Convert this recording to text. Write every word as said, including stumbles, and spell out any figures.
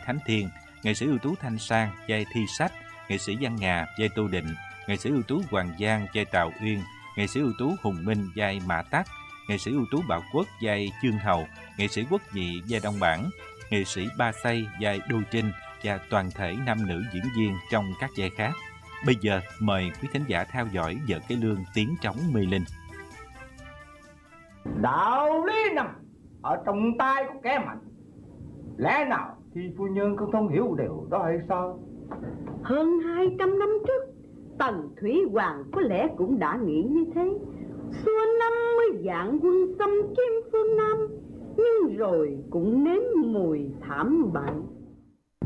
Khánh Thiên, nghệ sĩ ưu tú Thanh Sang vai Thi Sách, nghệ sĩ Văn Ngà vai Tô Định, nghệ sĩ ưu tú Hoàng Giang vai Tào Uyên, nghệ sĩ ưu tú Hùng Minh vai Mã Tắc, nghệ sĩ ưu tú Bảo Quốc vai Chương Hầu, nghệ sĩ Quốc Nhị vai Đông Bản, nghệ sĩ Ba Xây vai Đô Trinh và toàn thể nam nữ diễn viên trong các vai khác. Bây giờ mời quý thính giả theo dõi Vợ Cái Lương tiếng trống mê linh. Đạo lý nằm ở trong tay của kẻ mạnh, lẽ nào thì phu nhân không thông hiểu điều đó hay sao? Hơn hai trăm năm trước, Tần Thủy Hoàng có lẽ cũng đã nghĩ như thế. Xua năm mươi vạn quân xâm chiếm phương Nam, nhưng rồi cũng nếm mùi thảm bại.